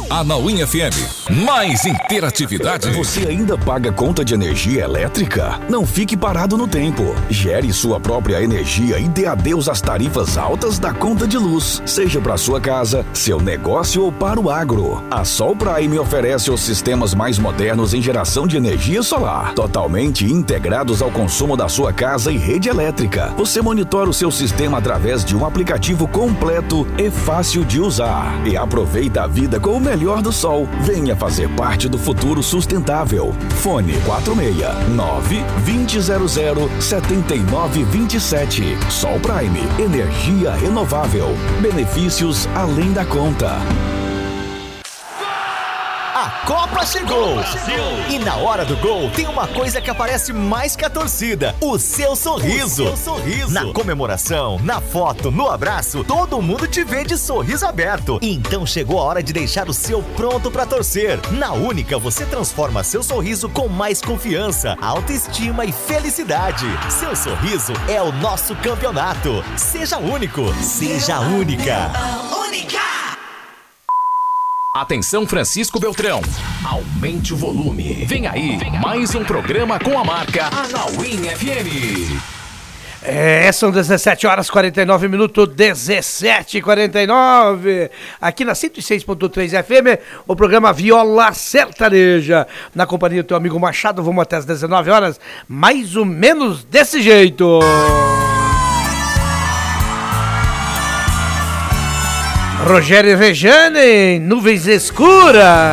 Anauim FM. Mais interatividade. Você ainda paga conta de energia elétrica? Não fique parado no tempo. Gere sua própria energia e dê adeus às tarifas altas da conta de luz. Seja para sua casa, seu negócio ou para o agro. A Sol Prime oferece os sistemas mais modernos em geração de energia solar, totalmente integrados ao consumo da sua casa e rede elétrica. Você monitora o seu sistema através de um aplicativo completo e fácil de usar. E aproveita a vida com o melhor do sol. Venha fazer parte do futuro sustentável. Fone 469-2000-7927. Sol Prime, energia renovável. Benefícios além da conta. A Copa chegou! E na hora do gol tem uma coisa que aparece mais que a torcida: o seu sorriso. Na comemoração, na foto, no abraço, todo mundo te vê de sorriso aberto. Então chegou a hora de deixar o seu pronto pra torcer. Na Única você transforma seu sorriso com mais confiança, autoestima e felicidade. Seu sorriso é o nosso campeonato. Seja único, seja única. Única! Atenção, Francisco Beltrão. Aumente o volume. Vem aí, mais um programa com a marca Anauim FM. São 17 horas 49 minutos, 17h49. Aqui na 106.3 FM, o programa Viola Sertaneja. Na companhia do teu amigo Machado, vamos até as 19 horas, mais ou menos desse jeito. Rogério e Rejane, nuvens escuras.